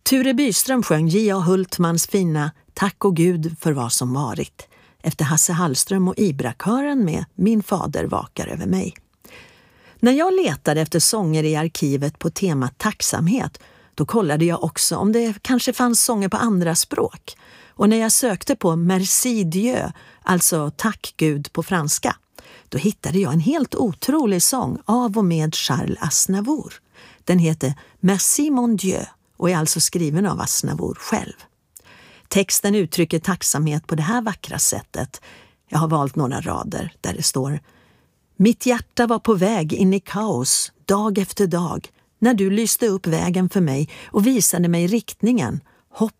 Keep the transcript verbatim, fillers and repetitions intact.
Ture Byström sjöng J A Hultmans fina Tack och Gud för vad som varit, efter Hasse Hallström och Ibra-kören med Min fader vakar över mig. När jag letade efter sånger i arkivet på temat tacksamhet, då kollade jag också om det kanske fanns sånger på andra språk. Och när jag sökte på Merci Dieu, alltså Tack Gud på franska, då hittade jag en helt otrolig sång av och med Charles Aznavour. Den heter Merci mon Dieu och är alltså skriven av Aznavour själv. Texten uttrycker tacksamhet på det här vackra sättet. Jag har valt några rader där det står: Mitt hjärta var på väg in i kaos dag efter dag när du lyste upp vägen för mig och visade mig riktningen, hopp